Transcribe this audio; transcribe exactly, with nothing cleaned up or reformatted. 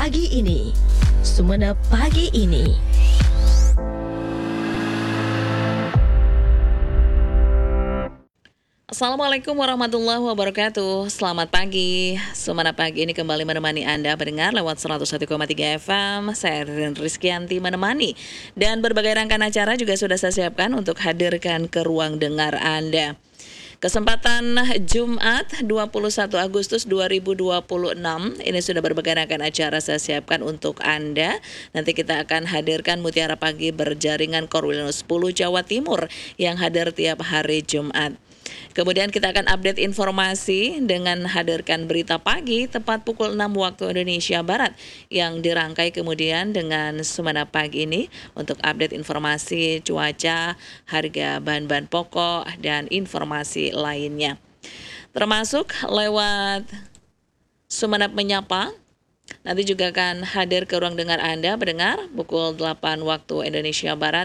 pagi ini. Sumenep pagi ini. Assalamualaikum warahmatullahi wabarakatuh. Selamat pagi. Sumenep pagi ini kembali menemani Anda mendengar lewat seratus satu koma tiga F M. Saya Ririn Rizkyanti menemani. Dan berbagai rangkaian acara juga sudah saya siapkan untuk hadirkan ke ruang dengar Anda. Kesempatan Jumat dua puluh satu Agustus dua ribu dua puluh enam ini sudah berbagai rangkaian acara saya siapkan untuk Anda. Nanti kita akan hadirkan Mutiara Pagi berjaringan Korwil sepuluh Jawa Timur yang hadir tiap hari Jumat. Kemudian kita akan update informasi dengan hadirkan berita pagi tepat pukul enam waktu Indonesia Barat yang dirangkai kemudian dengan Sumenep pagi ini untuk update informasi cuaca, harga bahan-bahan pokok, dan informasi lainnya. Termasuk lewat Sumenep Menyapa. Nanti juga akan hadir ke ruang dengar Anda mendengar pukul delapan waktu Indonesia Barat